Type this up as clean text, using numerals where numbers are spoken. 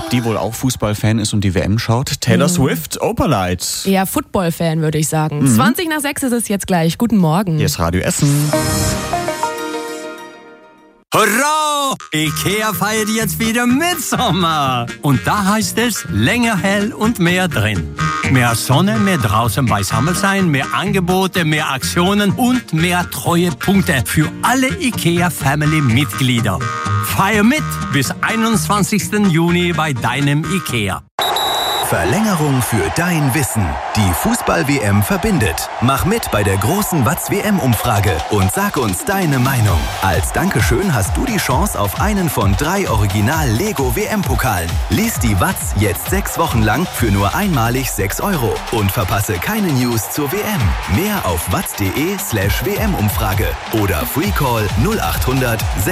die wohl auch Fußballfan ist und die WM schaut. Taylor Swift, Opalite. Ja, Football-Fan, würde ich sagen. 20 nach 6 ist es jetzt gleich. Guten Morgen. Hier ist Radio Essen. Hurra! IKEA feiert jetzt wieder Mitsommer. Und da heißt es länger hell und mehr drin. Mehr Sonne, mehr draußen beisammen sein, mehr Angebote, mehr Aktionen und mehr Treuepunkte für alle IKEA-Family-Mitglieder. Feier mit bis 21. Juni bei deinem IKEA. Verlängerung für dein Wissen. Die Fußball-WM verbindet. Mach mit bei der großen Watz-WM-Umfrage und sag uns deine Meinung. Als Dankeschön hast du die Chance auf einen von 3 Original-Lego-WM-Pokalen. Lies die Watz jetzt 6 Wochen lang für nur einmalig 6 € und verpasse keine News zur WM. Mehr auf watz.de/WM-Umfrage oder Freecall 0800